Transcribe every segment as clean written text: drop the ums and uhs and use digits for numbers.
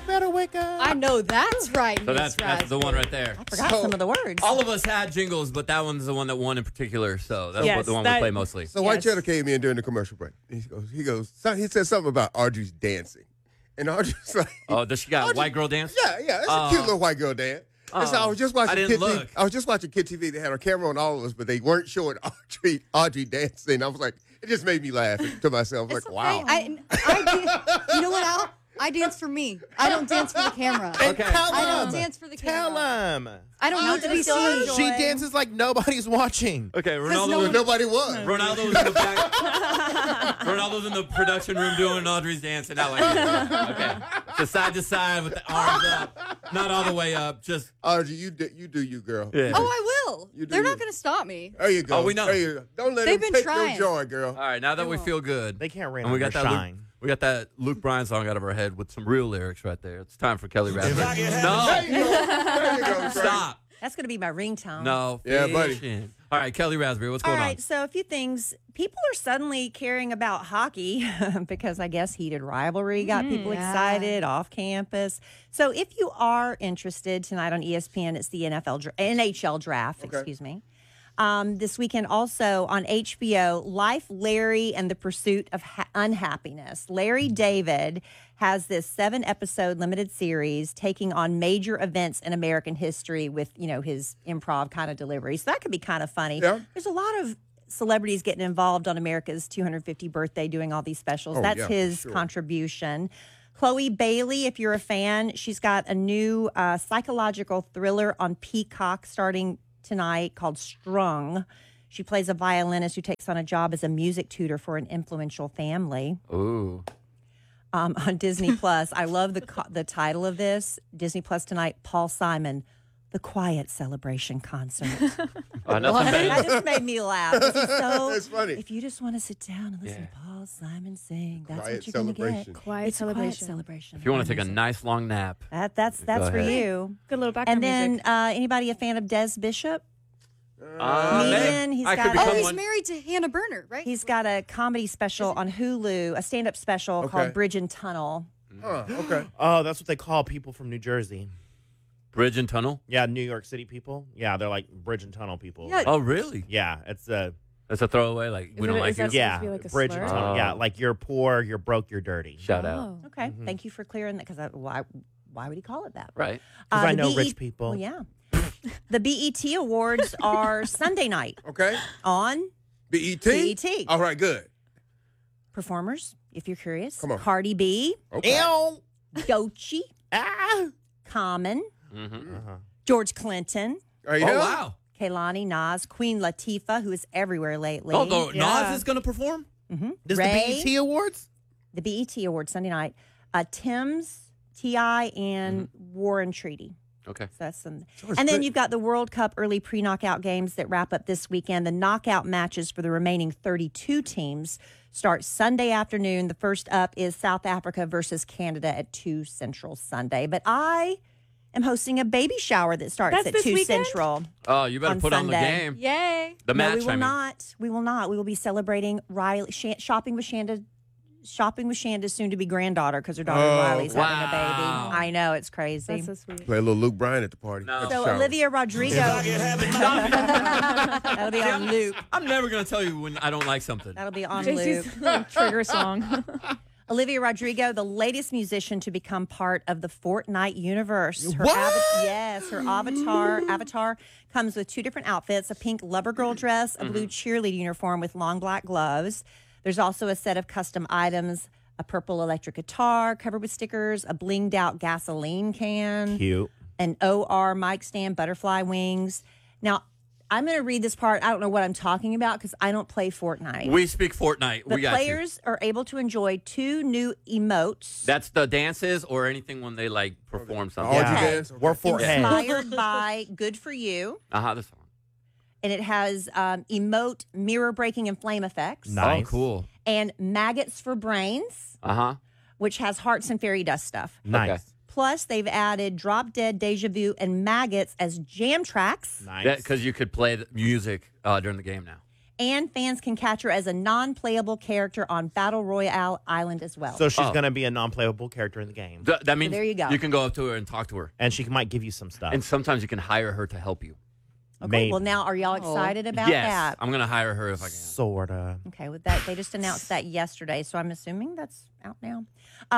better wake up. I know that's right. So that's the one right there. I forgot some of the words. All of us had jingles, but that one's the one that won in particular. So that's Yes, the one we play mostly. So White Cheddar came in during the commercial break. He said something about Audrey's dancing. And Audrey's like, Oh, does she got white girl dance? yeah, it's a cute little white girl dance. And so I was just watching I didn't Kid TV. look. I was just watching Kid TV. They had a camera on all of us, but they weren't showing Audrey dancing. I was like, it just made me laugh to myself. Like, wow. I you know what, Al? I dance for me. I don't dance for the camera. Okay. I don't dance for the Tell camera. him. I don't need to be seen. She dances like nobody's watching. Okay, Nobody was. Ronaldo's in the back. Ronaldo's in the production room doing Audrey's dance, and I like it. Okay, just side to side with the arms up, not all the way up. Just Audrey, you do you, girl. Yeah. Oh, I will. You do They're you. not going to stop me. There you go. Oh, we know. There you go. Don't let They've them been take trying. your joy, girl. all right. Now that we feel good, They can't rain and we on got your that shine. we got that Luke Bryan song out of our head with some real lyrics right there. It's time for Kelly Raspberry. There you No, go. There you go. Frank. stop. That's going to be my ringtone. No, Yeah, buddy. fishing. All right, Kelly Raspberry, what's All going right, on? so a few things. People are suddenly caring about hockey because I guess heated rivalry got people excited off campus. So if you are interested tonight on ESPN, it's the NHL draft, excuse me. This weekend also on HBO, Life, Larry, and the Pursuit of Unhappiness. Larry David has this 7-episode limited series taking on major events in American history with, his improv kind of delivery. So that could be kind of funny. Yeah. There's a lot of celebrities getting involved on America's 250th birthday doing all these specials. Oh, That's yeah, his sure. contribution. Chloe Bailey, if you're a fan, she's got a new psychological thriller on Peacock starting tonight called Strung. She plays a violinist who takes on a job as a music tutor for an influential family. Ooh. On Disney Plus, I love the title of this. Disney Plus tonight, Paul Simon, The Quiet Celebration Concert. Nothing better. That just made me laugh. That's funny. If you just want to sit down and listen to Paul Simon sing, that's Quiet what you're going to get. celebration. Quiet It's a quiet celebration. celebration. If you want to take a nice long nap, That's Go for ahead. you. Good little background And then music. anybody a fan of Des Bishop? man, He's I got- could Oh, become he's one. married to Hannah Berner, right? He's got a comedy special on Hulu, a stand-up special Okay. called Bridge and Tunnel. Okay. Oh, that's what they call people from New Jersey. Bridge and tunnel. Yeah, New York City people. Yeah, they're like bridge and tunnel people. Yeah. Oh, really? Yeah, it's That's a throwaway. Like we Is don't it- like is you. that- yeah, supposed to be like a bridge slur? and tunnel. Yeah, Oh. like you're poor, you're broke, you're dirty. Shout out. Oh. Okay, thank you for clearing that because why would he call it that? Right. Because I the know BET rich people. Well, yeah. The BET Awards are Sunday night Okay. on BET? BET. All right, good. Performers, if you're curious. Come on. Cardi B, Okay. Ew. Doechii, Ah. Common, Mm-hmm. George Clinton, Are you Oh there? wow. Kehlani, Nas, Queen Latifah, who is everywhere lately. Oh, Yeah. Nas is gonna perform. This Ray. the BET Awards? The BET Awards Sunday night. Tim's, T.I., and War and Treaty. Okay. So that's some. George And then Clinton. you've got the World Cup early pre-knockout games that wrap up this weekend. The knockout matches for the remaining 32 teams start Sunday afternoon. The first up is South Africa versus Canada at 2 Central Sunday. But I am hosting a baby shower that starts That's at this 2 weekend? Central. Oh, you better On put on the Sunday. game. Yay. The match. No, we will I mean. not. We will not. We will be celebrating Riley, shopping with Shanda's soon-to-be granddaughter because her daughter Oh, Riley's having wow. a baby. I know, it's crazy. That's so sweet. Play a little Luke Bryan at the party. No. At the So shower. Olivia Rodrigo. That'll be on loop. I'm never gonna tell you when I don't like something. That'll be on loop. JC's trigger song. Olivia Rodrigo, the latest musician to become part of the Fortnite universe. Her What? her avatar comes with 2 different outfits: a pink lover girl dress, a blue cheerleader uniform with long black gloves. There's also a set of custom items: a purple electric guitar covered with stickers, a blinged out gasoline can, Cute. an OR mic stand, butterfly wings. Now, I'm going to read this part. I don't know what I'm talking about because I don't play Fortnite. We speak Fortnite. The We got you. players are able to enjoy 2 new emotes That's the dances or anything when they like perform All something. you Yeah. dance? Okay. We're Fortnite. inspired by Good For You. This one. And it has emote mirror breaking and flame effects. Nice. Oh, cool. And maggots for brains, which has hearts and fairy dust stuff. Nice. Okay. Plus, they've added Drop Dead, Deja Vu, and Maggots as jam tracks. Nice. Because you could play the music during the game now. And fans can catch her as a non-playable character on Battle Royale Island as well. So she's going to be a non-playable character in the game. That means there you go. You can go up to her and talk to her. And she might give you some stuff. And sometimes you can hire her to help you. okay, maybe. well now are y'all excited about yes. that? I'm going to hire her if I can. Sorta. Okay, with that, they just announced that yesterday, so I'm assuming that's out now.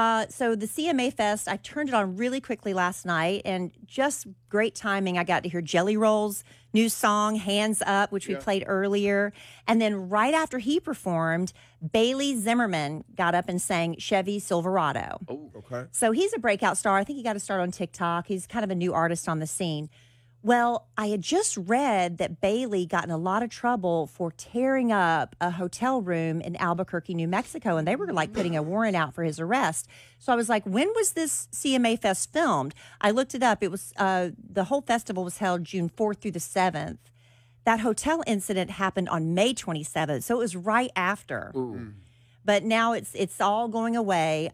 So the CMA Fest, I turned it on really quickly last night, and just great timing. I got to hear Jelly Roll's new song, Hands Up, which we played earlier. And then right after he performed, Bailey Zimmerman got up and sang Chevy Silverado. Oh, Okay. So he's a breakout star. I think he got to start on TikTok. He's kind of a new artist on the scene. Well, I had just read that Bailey got in a lot of trouble for tearing up a hotel room in Albuquerque, New Mexico, and they were like putting a warrant out for his arrest. So I was like, when was this CMA Fest filmed? I looked it up. It was the whole festival was held June 4th through the 7th. That hotel incident happened on May 27th, so it was right after. But now it's all going away.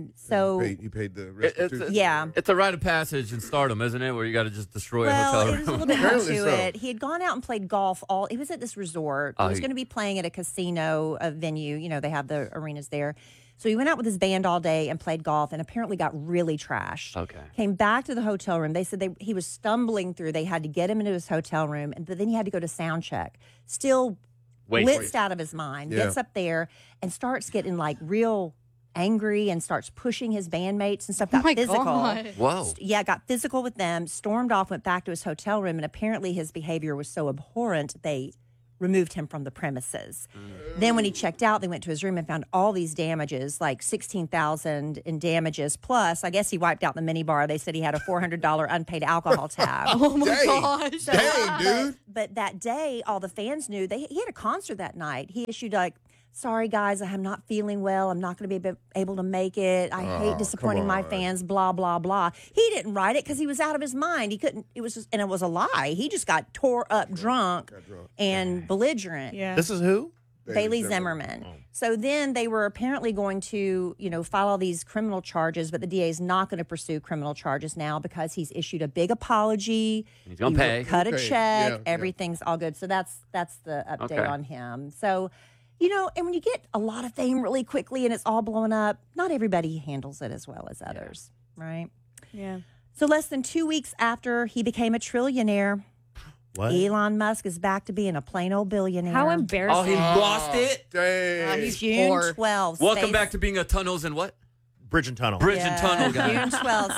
So You paid the restitution. yeah. It's a rite of passage in stardom, isn't it? Where you got to just destroy a Well, hotel it room. was a little bit more Apparently to so. it. He had gone out and played golf he was at this resort. He was going to be playing at a casino, a venue. You know, they have the arenas there. So he went out with his band all day and played golf and apparently got really trashed. Okay. Came back to the hotel room. They said he was stumbling through. They had to get him into his hotel room, but then he had to go to sound check. Still blitzed out of his mind. Yeah. Gets up there and starts getting like real angry and starts pushing his bandmates and stuff. Got physical. God. Whoa. Yeah, got physical with them, stormed off, went back to his hotel room, and apparently his behavior was so abhorrent they removed him from the premises. Then when he checked out, they went to his room and found all these damages, like $16,000 in damages. Plus, I guess he wiped out the minibar. They said he had a $400 unpaid alcohol tab. Oh my Dang. gosh. Dang, dude. But that day, all the fans knew. He had a concert that night. He issued like, sorry guys, I'm not feeling well. I'm not going to be able to make it. I hate disappointing come my on. fans, blah, blah, blah. He didn't write it because he was out of his mind. He couldn't, it was just, and it was a lie. He just got tore up drunk and belligerent. Yeah. This is who? Bailey Zimmerman. So then they were apparently going to, file all these criminal charges, but the DA is not going to pursue criminal charges now because he's issued a big apology. He's gonna He pay. Cut a Okay, check. yeah. Everything's all good. So that's the update Okay. on him. So, and when you get a lot of fame really quickly and it's all blown up, not everybody handles it as well as others, right? Yeah. So less than 2 weeks after he became a trillionaire, What? Elon Musk is back to being a plain old billionaire. How embarrassing. Oh, he lost it? Dang. He's June poor. 12th. Welcome back to being a tunnels and what? Bridge and Tunnel. Bridge and tunnel guy. June 12th,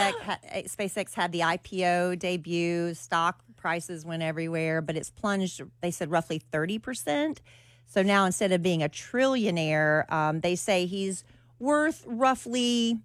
SpaceX had the IPO debut. Stock prices went everywhere, but it's plunged, they said, roughly 30%. So now instead of being a trillionaire, they say he's worth roughly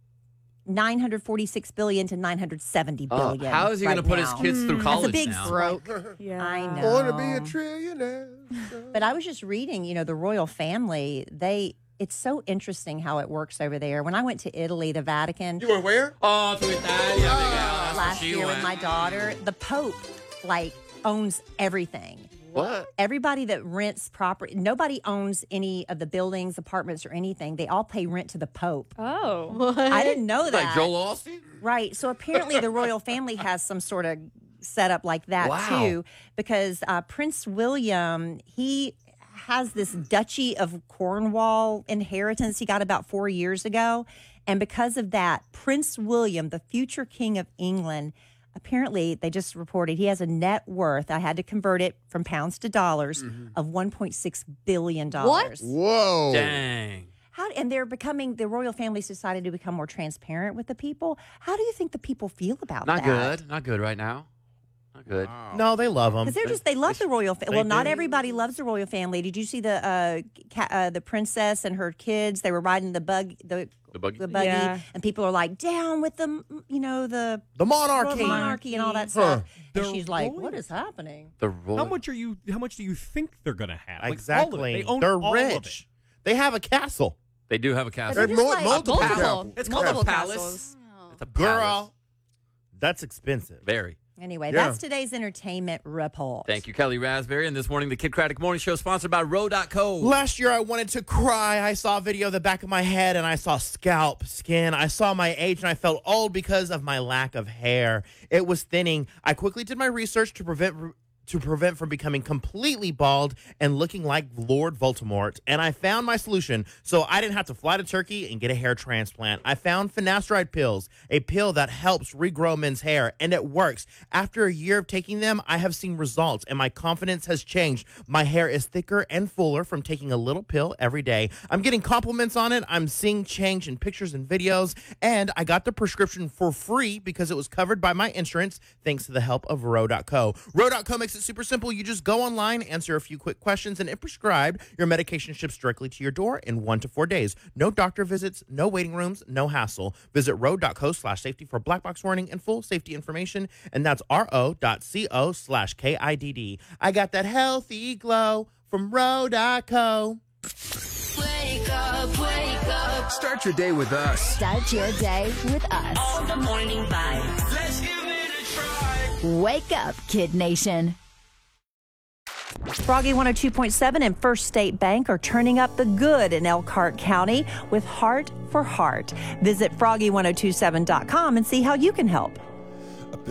$946 billion to $970 billion. How is he right going to put his now. kids through college That's a big now? stroke. Yeah. I I know. want to be a trillionaire. But I was just reading, the royal family, it's so interesting how it works over there. When I went to Italy, the Vatican, You were where? Oh, to Italia, Miguel. That's where last she year with went. my daughter, the Pope, owns everything. What? Everybody that rents property, nobody owns any of the buildings, apartments, or anything. They all pay rent to the Pope. Oh. I didn't know that. Like Joel Austin? Right. So apparently the royal family has some sort of setup like that Wow. too, because Prince William, he has this Duchy of Cornwall inheritance he got about 4 years ago. And because of that, Prince William, the future king of England, apparently they just reported he has a net worth, I had to convert it from pounds to dollars, of $1.6 billion. What? Whoa. Dang. And the royal family's decided to become more transparent with the people. How do you think the people feel about Not that? good. Not good right now. Not good. No, they love them. Because they love the royal family. Well, not do. everybody loves the royal family. Did you see the princess and her kids? They were riding the buggy, The buggy? Yeah. and people are like, down with the The monarchy. monarchy and all that stuff. And she's like, what is happening? The royal. How much do you think they're going to have? Like, all of it. Exactly. They own They're all of it. rich. They have a castle. They do have a castle. They're There's just like- multiple Multiple. castles. It's called Multiple a palace. castles. It's a palace. Girl, that's expensive. Very. Anyway, Yeah. that's today's entertainment report. Thank you, Kelly Raspberry. And this morning, the Kid Craddock Morning Show, sponsored by Row.co. Last year, I wanted to cry. I saw a video of the back of my head, and I saw scalp, skin. I saw my age, and I felt old because of my lack of hair. It was thinning. I quickly did my research to to prevent from becoming completely bald and looking like Lord Voldemort. And I found my solution, so I didn't have to fly to Turkey and get a hair transplant. I found finasteride pills, a pill that helps regrow men's hair, and it works. After a year of taking them, I have seen results, and my confidence has changed. My hair is thicker and fuller from taking a little pill every day. I'm getting compliments on it. I'm seeing change in pictures and videos, and I got the prescription for free because it was covered by my insurance thanks to the help of Ro.co. Ro.co makes it super simple. You just go online, answer a few quick questions, and if prescribed, your medication ships directly to your door in 1 to 4 days. No doctor visits, no waiting rooms, no hassle. Visit ro.co/safety for black box warning and full safety information, and that's ro.co/KIDD. I got that healthy glow from Ro.co. Wake up, wake up. Start your day with us. Start your day with us. All the morning vibes. Let's give it a try. Wake up, Kid Nation. Froggy 102.7 and First State Bank are turning up the good in Elkhart County with Heart for Heart. Visit froggy1027.com and see how you can help.